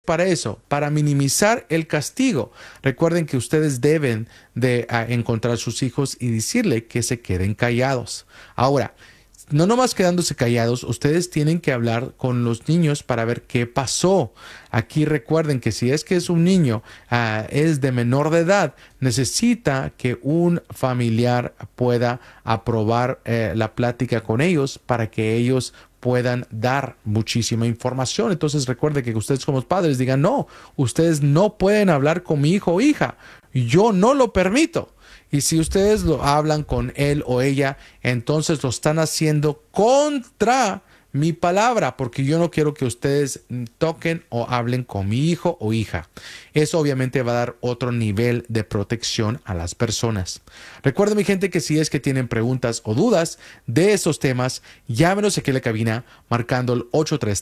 para eso, para minimizar el castigo. Recuerden que ustedes deben de encontrar a sus hijos y decirle que se queden callados. Ahora, no nomás quedándose callados, ustedes tienen que hablar con los niños para ver qué pasó. Aquí recuerden que si es que es un niño, es de menor de edad, necesita que un familiar pueda aprobar la plática con ellos para que ellos puedan dar muchísima información. Entonces recuerde que ustedes como padres digan, no, ustedes no pueden hablar con mi hijo o hija. Yo no lo permito. Y si ustedes lo hablan con él o ella, entonces lo están haciendo contra mi palabra, porque yo no quiero que ustedes toquen o hablen con mi hijo o hija. Eso obviamente va a dar otro nivel de protección a las personas. Recuerden, mi gente, que si es que tienen preguntas o dudas de esos temas, llámenos aquí a la cabina marcando el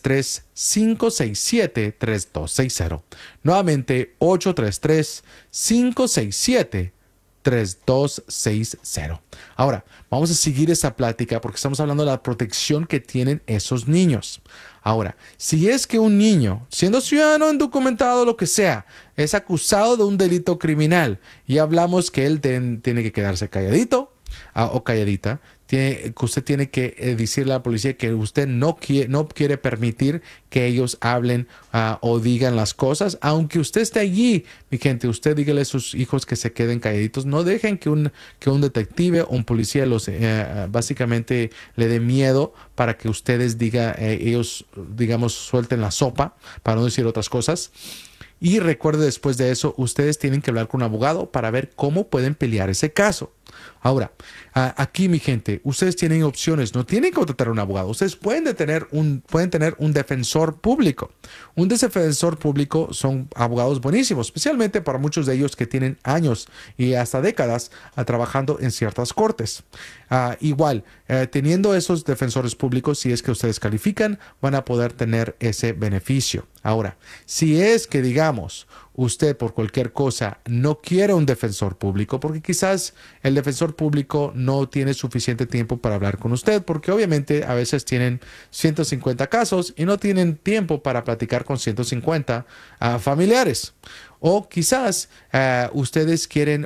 833-567-3260. Nuevamente, 833-567-3260. Ahora, vamos a seguir esa plática porque estamos hablando de la protección que tienen esos niños. Ahora, si es que un niño, siendo ciudadano indocumentado, lo que sea, es acusado de un delito criminal y hablamos que él tiene que quedarse calladito o calladita, que usted tiene que decirle a la policía que usted no quiere permitir que ellos hablen o digan las cosas, aunque usted esté allí, mi gente, usted dígale a sus hijos que se queden calladitos, no dejen que un detective o un policía los básicamente le dé miedo para que ustedes ellos, digamos, suelten la sopa, para no decir otras cosas. Y recuerde, después de eso, ustedes tienen que hablar con un abogado para ver cómo pueden pelear ese caso. Ahora, aquí, mi gente, ustedes tienen opciones, no tienen que contratar a un abogado. Ustedes pueden tener un defensor público. Un defensor público son abogados buenísimos, especialmente para muchos de ellos que tienen años y hasta décadas trabajando en ciertas cortes. Igual, teniendo esos defensores públicos, si es que ustedes califican, van a poder tener ese beneficio. Ahora, si es que, digamos, usted por cualquier cosa no quiere un defensor público, porque quizás el defensor público no tiene suficiente tiempo para hablar con usted, porque obviamente a veces tienen 150 casos y no tienen tiempo para platicar con 150 familiares. O quizás ustedes tienen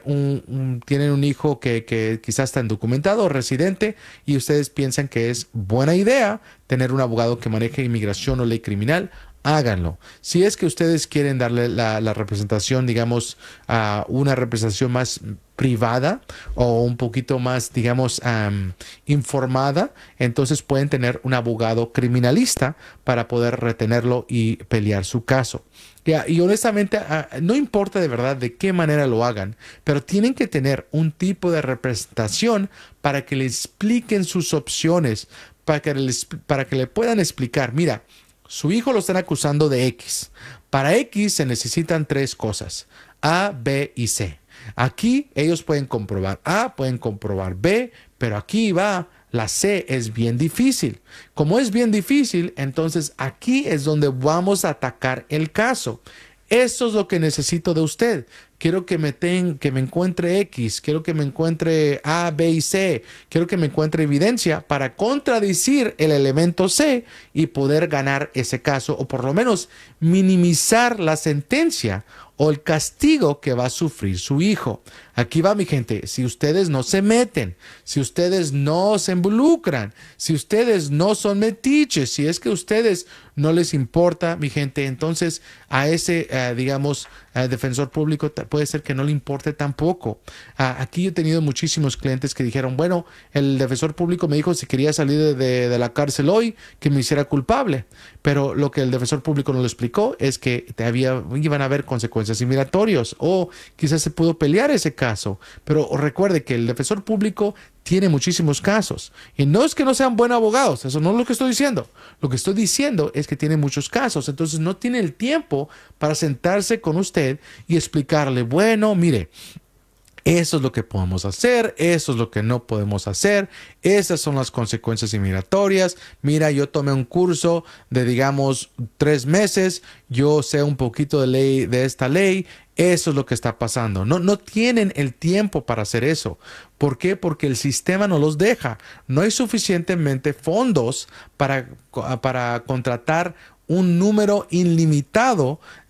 un hijo que quizás está indocumentado o residente y ustedes piensan que es buena idea tener un abogado que maneje inmigración o ley criminal. Háganlo. Si es que ustedes quieren darle la representación, digamos, una representación más privada o un poquito más, digamos, informada, entonces pueden tener un abogado criminalista para poder retenerlo y pelear su caso. Y honestamente, no importa de verdad de qué manera lo hagan, pero tienen que tener un tipo de representación para que le expliquen sus opciones, para que le puedan explicar, mira, su hijo lo están acusando de X. Para X se necesitan tres cosas: A, B y C. Aquí ellos pueden comprobar A, pueden comprobar B, pero aquí va, la C es bien difícil. Como es bien difícil, entonces aquí es donde vamos a atacar el caso. Esto es lo que necesito de usted. Quiero que me encuentre X, quiero que me encuentre A, B y C, quiero que me encuentre evidencia para contradecir el elemento C y poder ganar ese caso o por lo menos minimizar la sentencia o el castigo que va a sufrir su hijo. Aquí va, mi gente, si ustedes no se meten, si ustedes no se involucran, si ustedes no son metiches, si es que a ustedes no les importa, mi gente, entonces a ese, digamos, defensor público puede ser que no le importe tampoco. Aquí he tenido muchísimos clientes que dijeron, bueno, el defensor público me dijo si quería salir de la cárcel hoy, que me hiciera culpable. Pero lo que el defensor público no le explicó es que iban a haber consecuencias inmigratorias o quizás se pudo pelear ese caso. Pero recuerde que el defensor público tiene muchísimos casos. Y no es que no sean buenos abogados, eso no es lo que estoy diciendo. Lo que estoy diciendo es que tiene muchos casos, entonces no tiene el tiempo para sentarse con usted y explicarle, bueno, mire, eso es lo que podemos hacer, eso es lo que no podemos hacer, esas son las consecuencias inmigratorias. Mira, yo tomé un curso de, digamos, 3 meses, yo sé un poquito de esta ley, eso es lo que está pasando. No tienen el tiempo para hacer eso. ¿Por qué? Porque el sistema no los deja. No hay suficientemente fondos para contratar un número ilimitado